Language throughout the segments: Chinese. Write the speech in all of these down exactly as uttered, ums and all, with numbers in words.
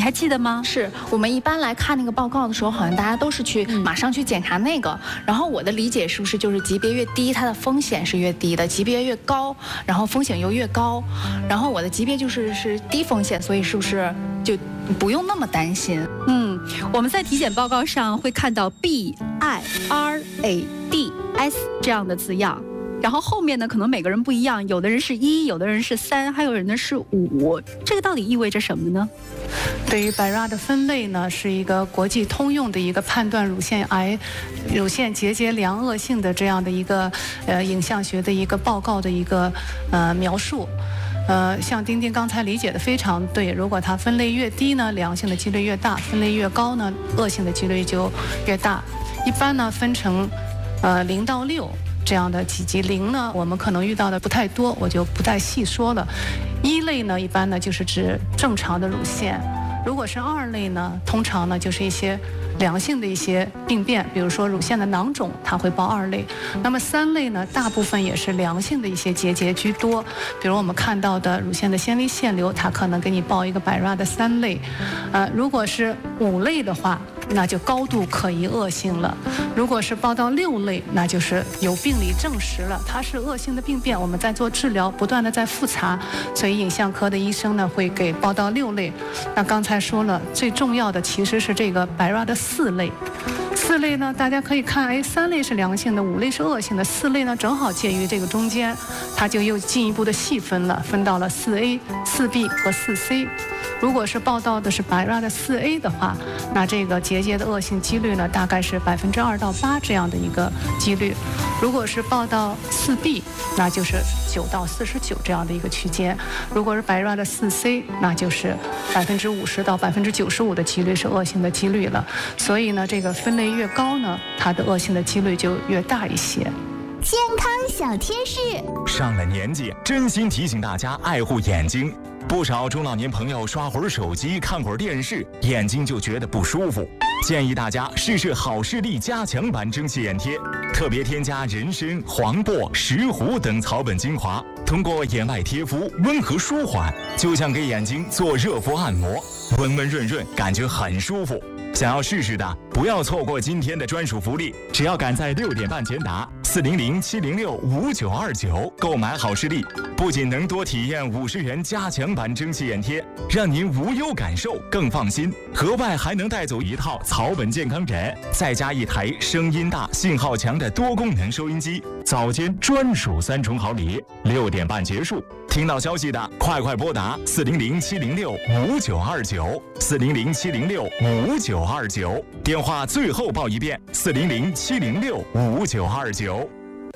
还记得吗？ 是我们一般来看那个报告的时候，好像大家都是去马上去检查那个。嗯、然后我的理解是不是就是级别越低，它的风险是越低的；级别越高，然后风险又越高。然后我的级别就是是低风险，所以是不是就不用那么担心？ 嗯，我们在体检报告上会看到 B I R A D S 这样的字样。然后后面呢，可能每个人不一样，有的人是一，有的人是三，还有人呢是五。这个到底意味着什么呢？ 对于 B I R A 的分类呢，是一个国际通用的一个判断乳腺癌、乳腺结节良恶性的这样的一个呃影像学的一个报告的一个呃描述。呃，像丁丁刚才理解的非常对，如果它分类越低呢，良性的几率越大；分类越高呢，恶性的几率就越大。一般呢分成呃零到六。这样的几级，零呢，我们可能遇到的不太多，我就不再细说了。一类呢，一般呢就是指正常的乳腺；如果是二类呢，通常呢就是一些良性的一些病变，比如说乳腺的囊肿，它会报二类。那么三类呢，大部分也是良性的一些结节居多，比如我们看到的乳腺的纤维腺瘤，它可能给你报一个 B I R A 的三类。呃，如果是五类的话，那就高度可疑恶性了。如果是报到六类，那就是有病理证实了，它是恶性的病变，我们在做治疗，不断的在复查，所以影像科的医生呢会给报到六类。那刚才说了，最重要的其实是这个 B I R A 的四类。四类呢，大家可以看，哎，三类是良性的，五类是恶性的，四类呢正好介于这个中间，它就又进一步的细分了，分到了四 A、四 B 和四 C。如果是报道的是 B I R A 的四 A 的话，那这个结节的恶性几率呢，大概是百分之二到八这样的一个几率。如果是报到四 B， 那就是九到四十九这样的一个区间。如果是 B I R A 的四 C， 那就是百分之五十到百分之九十五的几率是恶性的几率了。所以呢，这个分类越高呢，它的恶性的几率就越大一些。 健康小贴士： 上了年纪，真心提醒大家爱护眼睛。不少中老年朋友刷会儿手机、看会儿电视，眼睛就觉得不舒服。建议大家试试好视力加强版蒸汽眼贴，特别添加人参、黄柏、石斛等草本精华，通过眼外贴敷温和舒缓，就像给眼睛做热敷按摩，温温润润，感觉很舒服。想要试试的，不要错过今天的专属福利，只要赶在六点半前打四零零七零六五九二九购买好视力，不仅能多体验五十元加强版蒸汽眼贴，让您无忧感受更放心，额外还能带走一套草本健康枕，再加一台声音大、信号强的多功能收音机，早间专属三重好礼。六点半结束，听到消息的快快拨打四零零七零六五九二九四零零七零六五九二九，电话最后报一遍四零零七零六五九二九。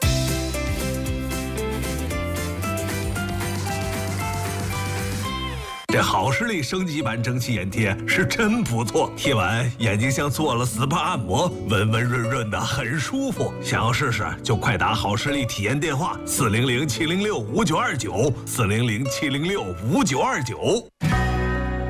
这好视力升级版蒸汽眼贴是真不错，贴完眼睛像做了 S P A 按摩，温温润润的，很舒服。想要试试就快打好视力体验电话四零零七零六五九二九四零零七零六五九二九。